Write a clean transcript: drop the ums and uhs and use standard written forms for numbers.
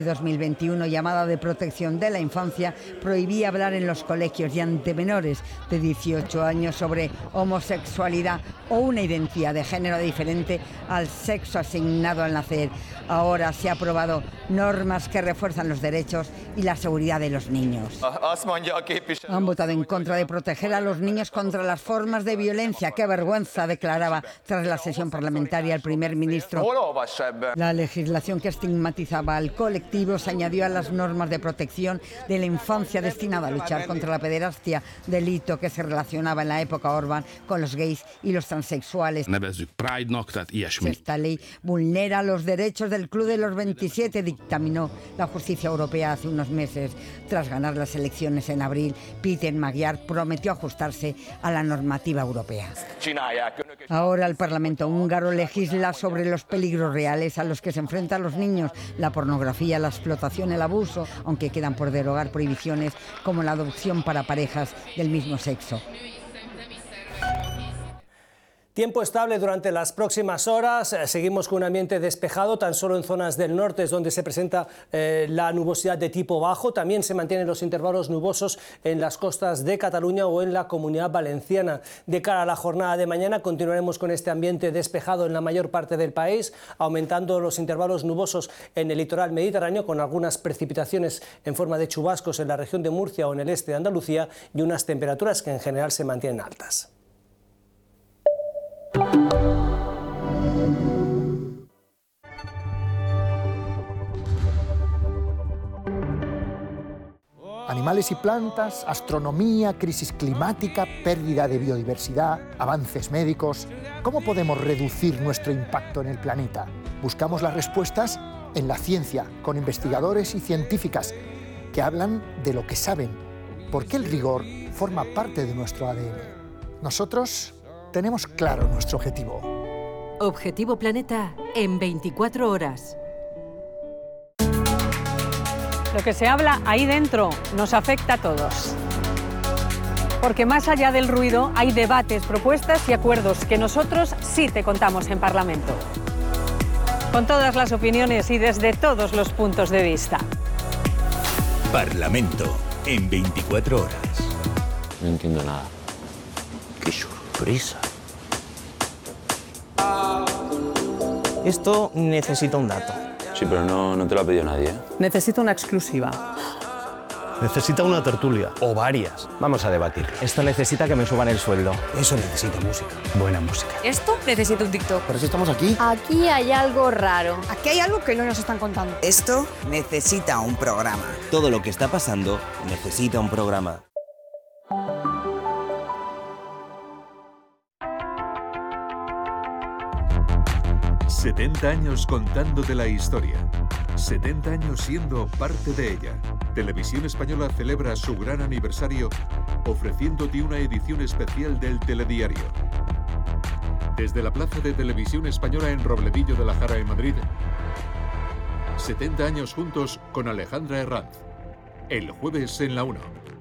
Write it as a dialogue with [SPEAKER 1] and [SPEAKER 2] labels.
[SPEAKER 1] 2021, llamada de protección de la infancia, prohibía hablar en los colegios y ante menores de 18 años sobre homosexualidad o una identidad de género diferente al sexo asignado al nacer. Ahora se han aprobado normas que refuerzan los derechos y la seguridad de los niños. Han votado en contra de proteger a los niños contra las formas de violencia. ¡Qué vergüenza!, declaraba tras la sesión parlamentaria el primer ministro. La legislación que estigmatizaba al colectivo se añadió a las normas de protección de la infancia destinada a luchar contra la pederastia, delito que se relacionaba en la época Orbán con los gays y los transexuales. Esta ley vulnera los derechos del Club de los 27, dictaminó la justicia europea hace unos meses. Tras ganar las elecciones en abril, Peter Magyar prometió ajustarse a la normativa europea. Ahora el Parlamento húngaro legisla sobre los peligros reales a los que se enfrentan los niños, la pornografía, la explotación, el abuso, aunque quedan por derogar prohibiciones como la adopción para parejas del mismo sexo.
[SPEAKER 2] Tiempo estable durante las próximas horas, seguimos con un ambiente despejado, tan solo en zonas del norte es donde se presenta la nubosidad de tipo bajo, también se mantienen los intervalos nubosos en las costas de Cataluña o en la Comunidad Valenciana. De cara a la jornada de mañana continuaremos con este ambiente despejado en la mayor parte del país, aumentando los intervalos nubosos en el litoral mediterráneo con algunas precipitaciones en forma de chubascos en la región de Murcia o en el este de Andalucía y unas temperaturas que en general se mantienen altas.
[SPEAKER 3] Animales y plantas, astronomía, crisis climática, pérdida de biodiversidad, avances médicos. ¿Cómo podemos reducir nuestro impacto en el planeta? Buscamos las respuestas en la ciencia, con investigadores y científicas que hablan de lo que saben, porque el rigor forma parte de nuestro ADN. Nosotros tenemos claro nuestro objetivo.
[SPEAKER 4] Objetivo Planeta en 24 horas.
[SPEAKER 5] Lo que se habla ahí dentro nos afecta a todos. Porque más allá del ruido hay debates, propuestas y acuerdos que nosotros sí te contamos en Parlamento. Con todas las opiniones y desde todos los puntos de vista.
[SPEAKER 6] Parlamento en 24 horas.
[SPEAKER 7] No entiendo nada. ¡Qué sorpresa!
[SPEAKER 8] Esto necesita un dato.
[SPEAKER 7] Sí, pero no te lo ha pedido nadie, ¿eh?
[SPEAKER 5] Necesito una exclusiva.
[SPEAKER 8] Necesita una tertulia. O varias. Vamos a debatir. Esto necesita que me suban el sueldo. Eso necesita música. Buena música.
[SPEAKER 9] Esto necesita un TikTok.
[SPEAKER 3] ¿Pero si estamos aquí?
[SPEAKER 9] Aquí hay algo raro.
[SPEAKER 10] Aquí hay algo que no nos están contando.
[SPEAKER 11] Esto necesita un programa.
[SPEAKER 6] Todo lo que está pasando necesita un programa.
[SPEAKER 12] ...70 años contándote la historia... ...70 años siendo parte de ella... Televisión Española celebra su gran aniversario... ...ofreciéndote una edición especial del Telediario... Desde la Plaza de Televisión Española en Robledillo de la Jara en Madrid... ...70 años juntos con Alejandra Herranz... El jueves en la 1...